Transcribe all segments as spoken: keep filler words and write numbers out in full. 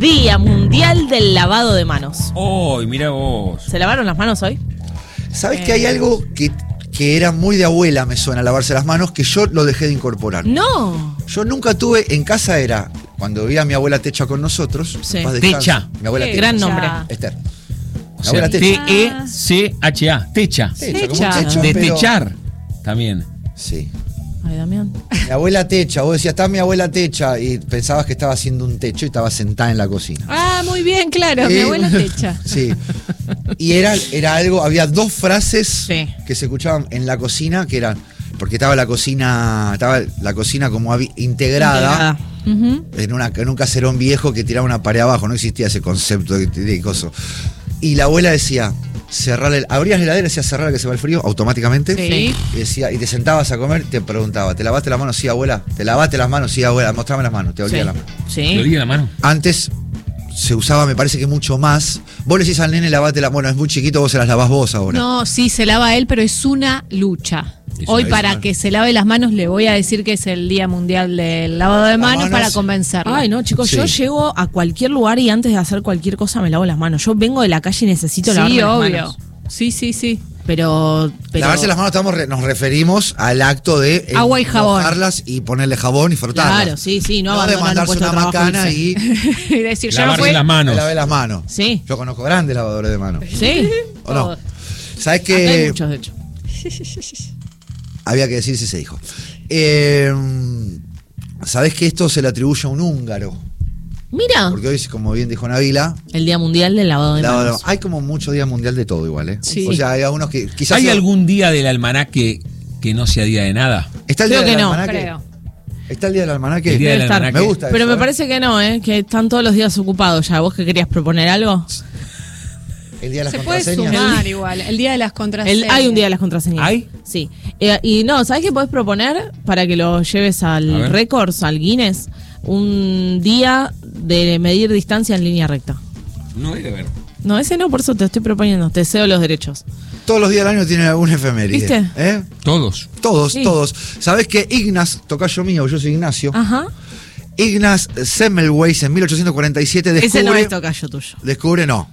Día Mundial del Lavado de Manos. Oh, mira vos. ¿Se lavaron las manos hoy? ¿Sabes Eh. que hay algo que, que era muy de abuela, me suena, lavarse las manos, que yo lo dejé de incorporar? No. Yo nunca tuve, en casa era, cuando vivía mi abuela Techa con nosotros. Sí. paz descanse, Techa. Mi abuela Qué Techa. gran nombre. Esther. O Mi sea, abuela T Techa. E C H A, techa. Techa, como un Techa. techo, De pero- techar también. Sí. Ay, Damián. Mi abuela Techa, vos decías, está mi abuela Techa, y pensabas que estaba haciendo un techo y estaba sentada en la cocina. Ah, muy bien, claro, mi Eh, abuela Techa. Sí. Y era, era algo, había dos frases Sí. que se escuchaban en la cocina, que eran, porque estaba la cocina, estaba la cocina como habi- integrada, Ujú. En, una, en un caserón viejo que tiraba una pared abajo, no existía ese concepto de, de coso. Y la abuela decía, cerrar el, abrías la heladera, decía cerrar que se va el frío, automáticamente. Sí. Y decía, y te sentabas a comer, te preguntaba, ¿te lavaste las manos? Sí, abuela. ¿Te lavaste las manos? Sí, abuela. Mostrame las manos, te olía Sí. las manos. ¿Te Sí. olía la mano? Antes se usaba, me parece que mucho más. Vos le decís al nene, lavate la mano, es muy chiquito, vos se las lavás vos ahora. No, sí, se lava él, pero es una lucha. Es Hoy una- para es una- que se lave las manos le voy a decir que es el Día Mundial del Lavado de Las Manos, manos. para convencerlo. Ay, no, chicos, Sí. yo llego a cualquier lugar y antes de hacer cualquier cosa me lavo las manos. Yo vengo de la calle y necesito lavarme Sí, las obvio. manos. Sí, sí, sí. Pero, pero Lavarse las manos, estamos re- nos referimos al acto de eh, Agua y jabón. mojarlas y ponerle jabón y frotarlas. Claro, sí, sí, no No de abandonar un mandarse puesto una de trabajo macana irse. y y decir, ya no Lavarse fue. las me manos. lavé las manos. Sí. Yo conozco grandes lavadores de manos. Sí. ¿O no? Todos. ¿Sabes Acá hay qué? muchos, de hecho. Había que decir si se dijo. Eh, ¿Sabés que esto se le atribuye a un húngaro? Mira, Porque hoy, como bien dijo Nabila, el Día Mundial del Lavado de lavado- Manos. hay como mucho día mundial de todo igual, ¿eh? Sí. O sea, hay algunos que quizás... ¿Hay sea- algún día del almanaque que no sea día de nada? ¿Está el Creo día del que no, almanaque? Creo. ¿Está el día del almanaque? El día Debe del estar. almanaque. Me gusta Pero eso, me ¿eh? parece que no, ¿eh? Que están todos los días ocupados ya. ¿Vos que querías proponer algo? El día de las Se puede contraseñas. sumar igual. El Día de las contraseñas. El- hay un día de las contraseñas. ¿Hay? Sí. Eh, y no, ¿sabes qué podés proponer para que lo lleves A al ver. Records, al Guinness? Un día de medir distancia en línea recta. No hay de ver. No, ese no, por eso te estoy proponiendo. Te cedo los derechos. Todos los días del año tienen algún efeméride. ¿Viste? ¿Eh? Todos. Todos, Sí. todos. ¿Sabés que Ignaz, tocayo mío, yo soy Ignacio, Ajá. Ignaz Semmelweis en mil ochocientos cuarenta y siete descubre... Ese no es tocayo tuyo. Descubre, no.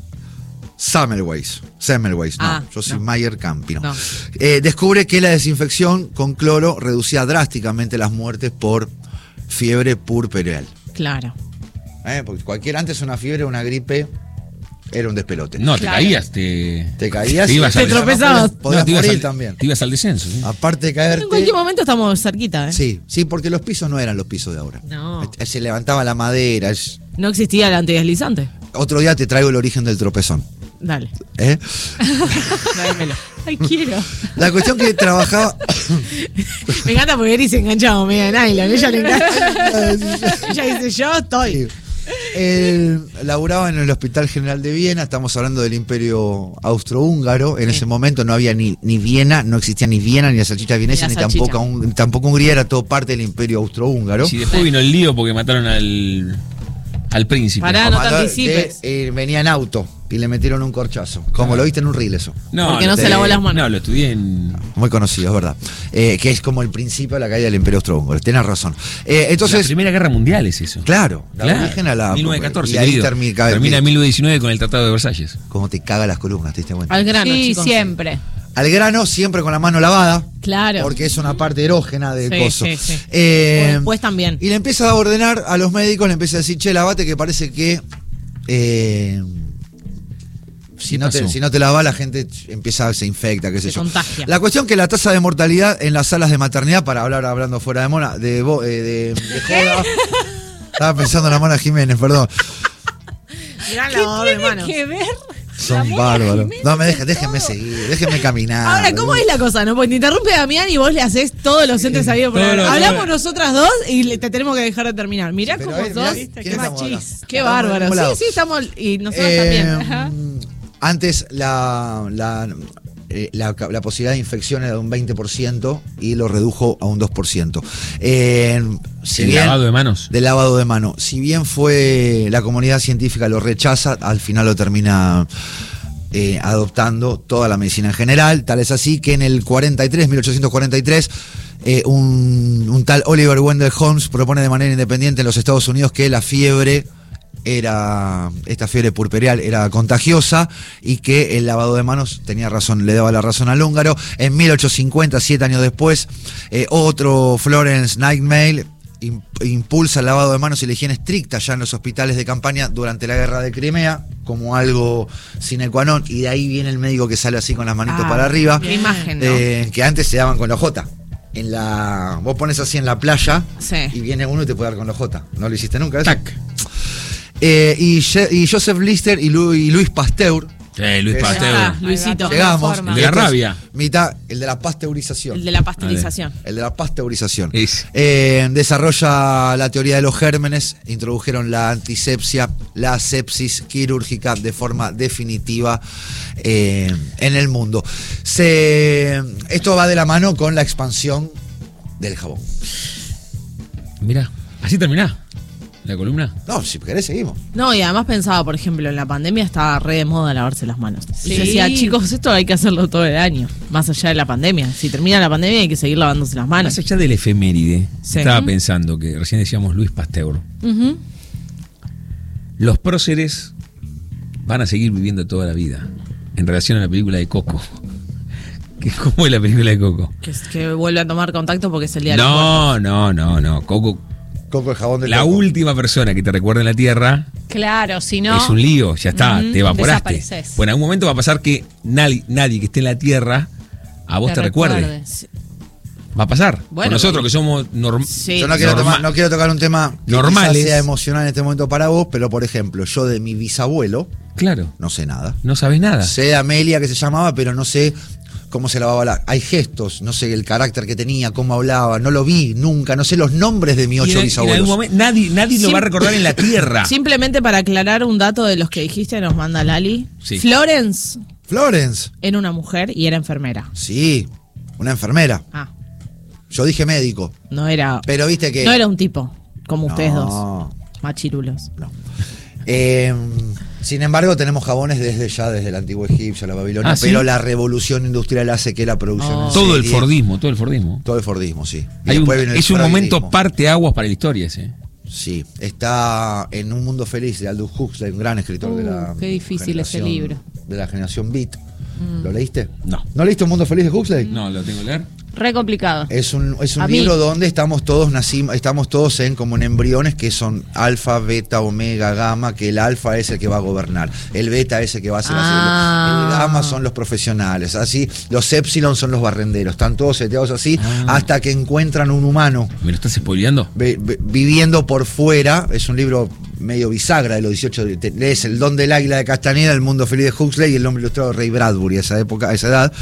Semmelweis. Semmelweis, no. Ah, yo soy no. Mayer Campino. No. Eh, descubre que la desinfección con cloro reducía drásticamente las muertes por fiebre purpureal. Claro. ¿Eh? Porque cualquier antes una fiebre, una gripe, era un despelote. No, te Claro. caías, te. Te caías Te ibas y al Te tropezabas. Podías, podías No, te ibas morir al- también. Te ibas al descenso. ¿sí? Aparte de caerte. En cualquier momento estamos cerquita, ¿eh? Sí, sí, porque los pisos no eran los pisos de ahora. No. Eh, Se levantaba la madera. es- No existía el antideslizante. Otro día te traigo el origen del tropezón. Dale. ¿eh? Dámelo. Ay, quiero. La cuestión que trabajaba. Me encanta porque Eri se enganchaba media de nylon. Ella le encanta. Ella dice, yo estoy. Sí. Él laburaba en el Hospital General de Viena, estamos hablando del Imperio Austrohúngaro. En ese momento no había ni, ni Viena, no existía ni Viena, ni la salchicha vienesa, Ni ni, la salchicha. tampoco, un- tampoco Hungría, era todo parte del Imperio Austrohúngaro. Si después vino el lío porque mataron al. al príncipe. Pará. Ah, no te Comandante, anticipes. eh, venía en auto y le metieron un corchazo. Como lo viste en un reel eso. Porque no se se lavó lavó las manos. No, lo estudié en. Muy conocido, es verdad. Eh, que es como el principio de la caída del Imperio Austrohúngaro. Tienes razón. Eh, la entonces, Primera Guerra Mundial es eso. claro, la Claro. origen a la. mil novecientos catorce, y ahí querido. termina, Termina en mil novecientos diecinueve con el Tratado de Versalles. Cómo te caga las columnas, ¿te diste cuenta? Al grano, Sí, chicos. siempre. Al grano, siempre con la mano lavada. Claro. Porque es una parte erógena del Sí, coso. sí, sí. Eh, O después también. Y le empieza a ordenar a los médicos, le empieza a decir, che, lavate, que parece que eh, si, ¿Qué no te, pasó? si no te lavas, la gente empieza, se infecta, qué sé Se yo. contagia. La cuestión que la tasa de mortalidad en las salas de maternidad, para hablar hablando fuera de mona, de, bo- eh, de, de joda. Estaba pensando en la Mona Jiménez, perdón. Gran lavador de manos. que ver? Son bárbaros. No, me dejen, déjenme seguir, déjenme caminar. Ahora, ¿cómo es la cosa, no? Porque te interrumpe Damián y vos le haces todos los entes sabidos por todo haber. lo- Hablamos todo lo- nosotras dos y le- te tenemos que dejar de terminar. Mirá Pero, cómo eh, sos. mirá, Qué ¿quién estamos machis. acá? Qué Estamos del bárbaro. mismo lado. Sí, sí, estamos. Y nosotros Eh, también. Ajá. Antes la, la, eh, la, la posibilidad de infección era de un veinte por ciento y lo redujo a un dos por ciento. Eh, si el bien- lavado de manos. de lavado de mano. Si bien fue la comunidad científica lo rechaza, al final lo termina eh, adoptando toda la medicina en general. Tal es así que en el cuarenta y tres, mil ochocientos cuarenta y tres, eh, un, un tal Oliver Wendell Holmes propone de manera independiente en los Estados Unidos que la fiebre era esta fiebre purpureal era contagiosa y que el lavado de manos tenía razón, le daba la razón al húngaro. En mil ochocientos cincuenta, siete años después, eh, otro Florence Nightingale impulsa el lavado de manos y la higiene estricta ya en los hospitales de campaña durante la guerra de Crimea como algo sine qua non, y de ahí viene el médico que sale así con las manitos ah, para arriba. Qué imagen, ¿no? eh, que antes se daban con la J. En la, vos pones así en la playa, sí, y viene uno y te puede dar con la J. ¿No lo hiciste nunca eso? Tac. Eh, y, y Joseph Lister y, Lu, y Luis Pasteur. Sí, Luis Es- Pasteur. Ah, Luisito. Llegamos. forma. El de la rabia. Mitad, el de la pasteurización. El de la pasteurización. El de la pasteurización. Es. Eh, desarrolla la teoría de los gérmenes, introdujeron la antisepsia, la sepsis quirúrgica de forma definitiva eh, en el mundo. Se, esto va de la mano con la expansión del jabón. Mirá, así terminás la columna. No, si querés seguimos. No, y además pensaba, por ejemplo, en la pandemia estaba re de moda lavarse las manos. Sí. Y yo decía, chicos, esto hay que hacerlo todo el año, más allá de la pandemia. Si termina la pandemia hay que seguir lavándose las manos. Más allá del efeméride, Sí. estaba pensando que recién decíamos Luis Pasteur. Ujú. Los próceres van a seguir viviendo toda la vida en relación a la película de Coco. ¿Qué- ¿Cómo es la película de Coco? Que, que vuelve a tomar contacto porque es el día de los muertos. No, no, no, no. Coco, Coco el jabón de la coco. última persona que te recuerda en la Tierra Claro, si no. es un lío, ya está, Ujú, te evaporaste. desapareces. Bueno, en algún momento va a pasar que nadie, nadie que esté en la Tierra a vos te, Te recuerde. recuerde. Va a pasar. Bueno, Con nosotros bueno. que somos norm- Sí. Yo no quiero, norma- tomar- no quiero tocar un tema que Normales. quizás sea emocional en este momento para vos, pero por ejemplo, yo de mi bisabuelo Claro, no sé nada. no sabes nada. Sé de Amelia que se llamaba, pero no sé cómo se lavaba la... Hay gestos, no sé el carácter que tenía, cómo hablaba, no lo vi nunca, no sé los nombres de mis Y en, ocho en algún bisabuelos. momento nadie, nadie lo Sim- va a recordar en la Tierra. Simplemente para aclarar un dato de los que dijiste, nos manda Lali. Sí. Florence Florence, era una mujer y era enfermera. sí, una enfermera. Ah, Yo dije médico, no era, pero viste que... no era un tipo, como ustedes dos, No, machirulos. no. Eh, sin embargo, tenemos jabones desde ya, desde el antiguo Egipcio, la Babilonia, Ah, ¿sí? pero la revolución industrial hace que la producción... Oh. en Todo el serie- Fordismo, todo el Fordismo. Todo el Fordismo, sí. Y Hay un- después viene el es un momento Freudismo. parte aguas para la historia ese. Sí, está en Un Mundo Feliz de Aldous Huxley, un gran escritor Uh, de la qué difícil ese generación- libro. De la generación Beat. ¿Lo leíste? No. ¿No leíste Un Mundo Feliz de Huxley? No, lo tengo que leer. Re complicado. Es un, es un A mí- libro donde estamos todos nacimos, estamos todos en como en embriones que son alfa, beta, omega, gamma, que el alfa es el que va a gobernar, el beta es el que va a hacer Ah. así, el gamma son los profesionales, así, los épsilon son los barrenderos, están todos seteados así Ah. hasta que encuentran un humano ¿Me lo estás spoileando? vi- vi- viviendo por fuera. Es un libro medio bisagra de los dieciocho, te- lees El Don del Águila de Castañeda, El Mundo Feliz de Huxley y El Hombre Ilustrado de Ray Bradbury a esa época, a esa edad,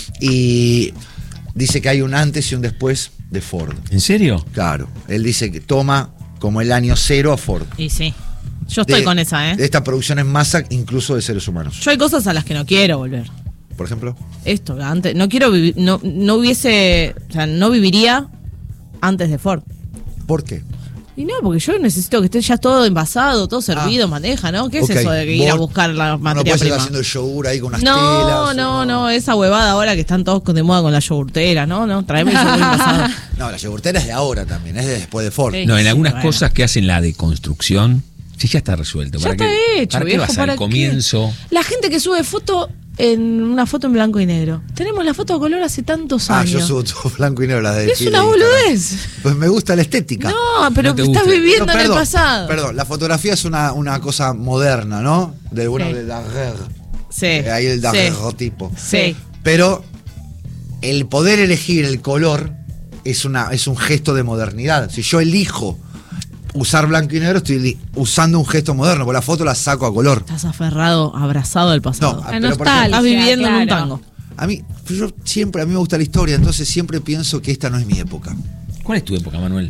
y dice que hay un antes y un después de Ford. ¿En serio? Claro, él dice que toma como el año cero a Ford. Y sí, yo estoy De- con esa, ¿eh? De esta producción en masa, incluso de seres humanos. Yo hay cosas a las que no quiero volver. Por ejemplo, Esto, antes, no quiero vivir, no, no hubiese, o sea, no viviría antes de Ford. ¿por qué? Y no, porque yo necesito que esté ya todo envasado, todo servido, maneja, ¿no? ¿Qué Ok, es eso de ir a vos buscar la No materia puedes ir prima? haciendo el yogur ahí con unas No, telas. no, o- no, esa huevada ahora que están todos de moda con la yogurtera, no, no, traeme el yogur envasado. No, la yogurtera es de ahora también, es de después de Ford. Sí. No, en algunas bueno. cosas que hacen la deconstrucción, sí ya está resuelto. Ya ¿Para está qué, hecho, ¿para qué viejo, vas ¿para al qué? comienzo? La gente que sube foto en una foto en blanco y negro. Tenemos la foto a color hace tantos Ah, años. yo subo todo blanco y negro la de Es feed una de Instagram. boludez. Pues me gusta la estética. No, pero No te estás gusta. viviendo No, en el perdón, pasado. Perdón, la fotografía es una, una cosa moderna, ¿no? De bueno, Sí. de Daguerre. Sí. Eh, Ahí el sí, daguerrotipo. sí. Pero el poder elegir el color es, una, es un gesto de modernidad. Si yo elijo usar blanco y negro, estoy li- usando un gesto moderno, porque la foto la saco a color. Estás aferrado, abrazado al pasado. No, La pero por nostalgia. ejemplo, Estás viviendo en un claro. tango. a mí, yo siempre, a mí me gusta la historia, entonces siempre pienso que esta no es mi época. ¿Cuál es tu época, Manuel?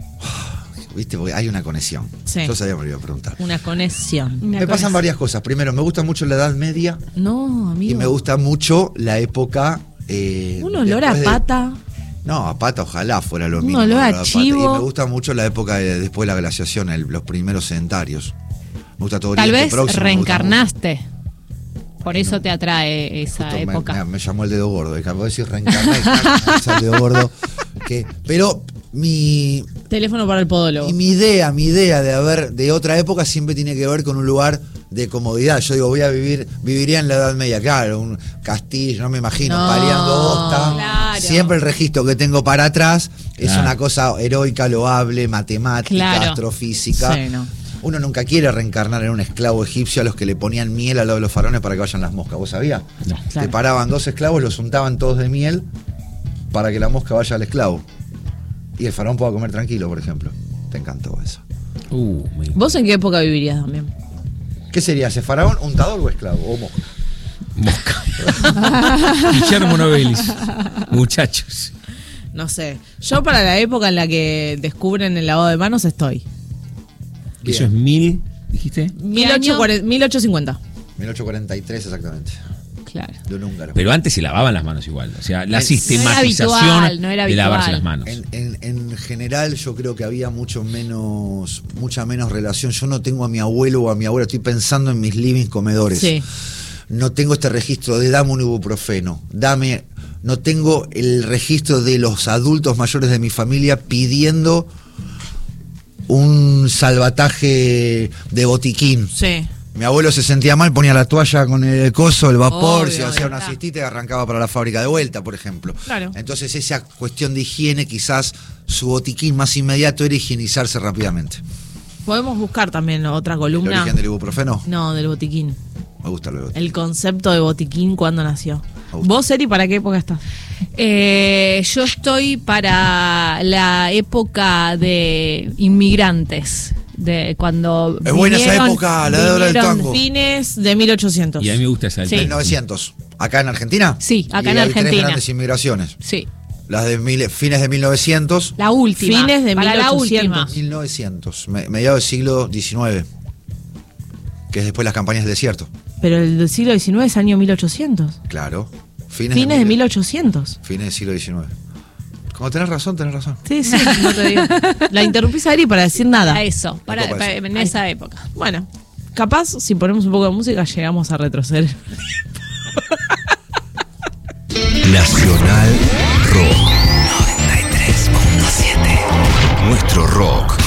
¿Viste? Porque hay una conexión. Sí. Yo sabía que me lo iba a preguntar. Una conexión. Una Me cosa. pasan varias cosas. Primero, me gusta mucho la Edad Media No, amigo. y me gusta mucho la época. eh, Un olor a después de- pata. No, a pata, ojalá fuera lo Un mismo. olor a pata. chivo. Y me gusta mucho la época de, después de la glaciación, el- los primeros sedentarios. Me gusta todo Tal Oriente vez Próximo, me gusta reencarnaste. Por eso te atrae esa mucho. Me- época. Me, me llamó el dedo gordo. Acabo de decir reencarné. el dedo gordo. Que, pero Mi, Teléfono para el podólogo. y mi idea, mi idea de haber de otra época siempre tiene que ver con un lugar de comodidad. Yo digo, voy a vivir, viviría en la Edad Media, claro, un castillo, no me imagino, No, paleando hosta. claro. Siempre el registro que tengo para atrás es Claro. una cosa heroica, loable, matemática, Claro. astrofísica. Sí, no. Uno nunca quiere reencarnar en un esclavo egipcio a los que le ponían miel al lado de los faraones para que vayan las moscas. ¿Vos sabías? No. Claro. Te paraban dos esclavos, los untaban todos de miel para que la mosca vaya al esclavo. Y el faraón pueda comer tranquilo, por ejemplo. Te encantó eso. Uh, muy- ¿Vos en qué época vivirías también? ¿Qué sería ese faraón, untador o esclavo? O mosca. Mosca. Guillermo Novelis. Muchachos. No sé. Yo para la época en la que descubren el lavado de manos estoy. Eso es mil, dijiste. mil ochocientos cincuenta. mil ochocientos cuarenta y tres exactamente. Claro. De un húngaro. Pero antes se lavaban las manos igual. O sea, la No sistematización era habitual, no era de lavarse habitual. las manos. En, en- en general yo creo que había mucho menos, mucha menos relación. Yo no tengo a mi abuelo o a mi abuela, estoy pensando en mis living comedores. Sí. No tengo este registro de dame un ibuprofeno, dame, no tengo el registro de los adultos mayores de mi familia pidiendo un salvataje de botiquín. Sí. Mi abuelo se sentía mal, ponía la toalla con el coso, el vapor, Obvio, se hacía una está. cistita y arrancaba para la fábrica de vuelta, por ejemplo. Claro. Entonces esa cuestión de higiene, quizás su botiquín más inmediato era higienizarse rápidamente. Podemos buscar también otra ¿El columna. origen del ibuprofeno? No, del botiquín. Me gusta el botiquín. El concepto de botiquín, ¿cuándo nació? Me gusta. ¿Vos, Eri, para qué época estás? Eh, yo estoy para la época de inmigrantes. De cuando Es buena esa vinieron- época, la de hora del vinieron- tango. Fines de mil ochocientos. Y a mí me gusta esa del Sí. tango. mil novecientos. ¿Acá en Argentina? Sí, acá Y en hay tres Argentina. grandes inmigraciones. Sí, Las de mil- fines de mil novecientos. la última. Fines de para la mil ochocientos. última. mil novecientos, me- mediados del siglo diecinueve. Que es después las campañas del desierto. Pero el del siglo diecinueve es año mil ochocientos. Claro. Fines, Fines de mil- mil ochocientos. Fines del siglo diecinueve. Como tenés razón, tenés razón. Sí, sí, no te digo. La interrumpís a Eri para decir nada. A eso, para, copa para- eso. en esa época. Bueno, capaz, si ponemos un poco de música, llegamos a retroceder. Nacional Rock noventa y tres punto siete. Nuestro rock.